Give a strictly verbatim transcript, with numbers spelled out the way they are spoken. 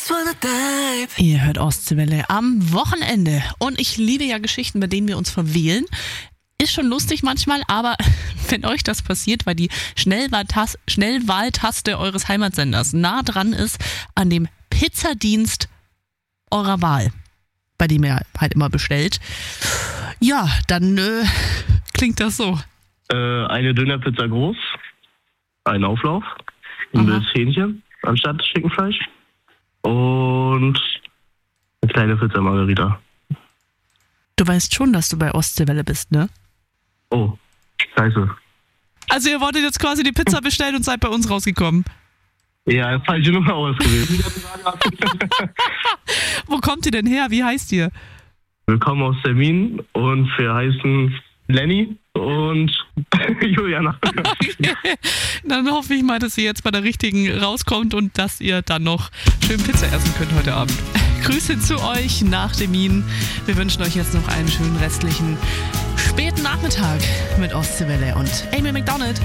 Ihr hört Ostseewelle am Wochenende. Und ich liebe ja Geschichten, bei denen wir uns verwählen. Ist schon lustig manchmal, aber wenn euch das passiert, weil die Schnellwahltas- Schnellwahltaste eures Heimatsenders nah dran ist an dem Pizzadienst eurer Wahl, bei dem ihr halt immer bestellt, ja, dann äh, klingt das so. Äh, eine Dönerpizza groß, ein Auflauf, ein wildes Hähnchen anstatt Schinkenfleisch und eine kleine Pizza Margherita. Du weißt schon, dass du bei Ostseewelle bist, ne? Oh, scheiße. Also ihr wolltet jetzt quasi die Pizza bestellen und seid bei uns rausgekommen? Ja, falsche Nummer ausgewählt. Wo kommt ihr denn her? Wie heißt ihr? Wir kommen aus Termin und wir heißen Lenny und Juliana. Dann hoffe ich mal, dass ihr jetzt bei der richtigen rauskommt und dass ihr dann noch schön Pizza essen könnt heute Abend. Grüße zu euch nach Termin. Wir wünschen euch jetzt noch einen schönen restlichen späten Nachmittag mit Ostseewelle und Amy McDonald.